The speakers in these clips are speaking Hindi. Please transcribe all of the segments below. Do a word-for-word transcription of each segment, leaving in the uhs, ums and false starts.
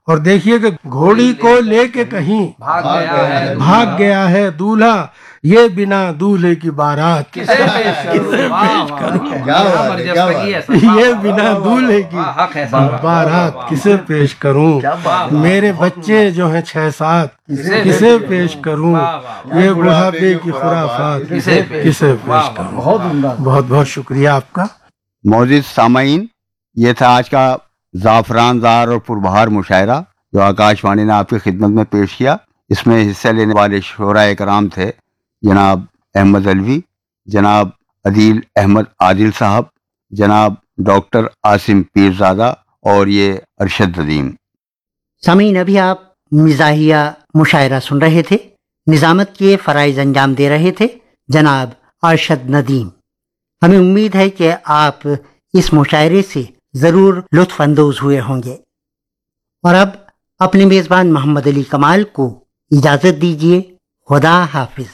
और देखिए कि घोड़ी को लेके कहीं भाग गया है भाग गया है दूल्हा, ये बिना दूल्हे की बारात किसे पेश करूं? वाह, वाह, क्या बरजस्तगी है सर। ये बिना दूल्हे की हक है सर। बारात किसे पेश करूं? मेरे बच्चे जो हैं छह सात किसे पेश करूं? ये बुढ़ापे की खुराफात किसे पेश करूं? बहुत बहुत बहुत शुक्रिया आपका। मौजूद सामाईन, ये था आज का ज़ाफ़रान ज़ार और पुरबहार मुशायरा जो आकाशवाणी ने आपकी खिदमत में पेश किया। इसमें हिस्सा लेने वाले शोरा कराम थे जनाब अहमद अलवी, जनाब अदील अहमद आदिल साहब, जनाब डॉक्टर आसिम पीरज़ादा और ये अरशद नदीम। सामीन, अभी आप मिज़ाहिया मुशायरा सुन रहे थे। निज़ामत के फ़राइज़ अंजाम दे रहे थे जनाब अरशद नदीम। हमें उम्मीद है कि आप इस मुशायरे से ज़रूर लुत्फ़ अंदोज़ हुए होंगे। और अब अपने मेज़बान मोहम्मद अली कमाल को इजाज़त दीजिए। खुदा हाफिज़।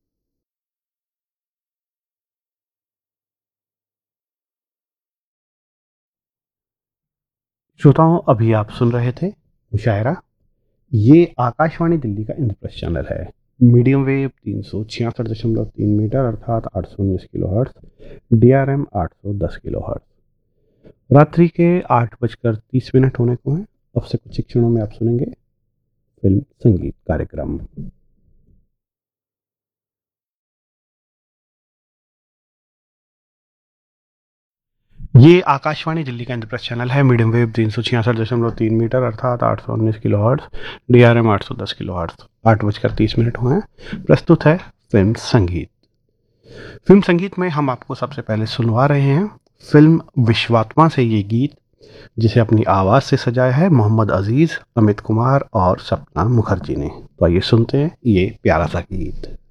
श्रोताओं, अभी आप सुन रहे थे मुशायरा। ये आकाशवाणी दिल्ली का इंद्रप्रस्थ चैनल है। मीडियम वेव तीन सौ छियासठ दशमलव तीन मीटर अर्थात आठ सौ उन्नीस kilo hertz, D R M आठ सौ दस किलो हर्ट्ज। रात्रि के आठ बजकर तीस मिनट होने को हैं। अब से कुछ क्षणों में आप सुनेंगे फिल्म संगीत कार्यक्रम। ये आकाशवाणी दिल्ली का इंद्रप्रस्थ चैनल है। मीडियम वेव तीन सौ छियासठ दशमलव तीन मीटर अर्थात आठ सौ उन्नीस kilo hertz, D R M आठ सौ दस किलो हर्ट्ज। आठ बजकर तीस मिनट हुए हैं। प्रस्तुत है फिल्म संगीत। फिल्म संगीत में हम आपको सबसे पहले सुनवा रहे हैं फिल्म विश्वात्मा से ये गीत, जिसे अपनी आवाज़ से सजाया है मोहम्मद अजीज़, अमित कुमार और सपना मुखर्जी ने। तो आइए सुनते हैं ये प्यारा सा गीत।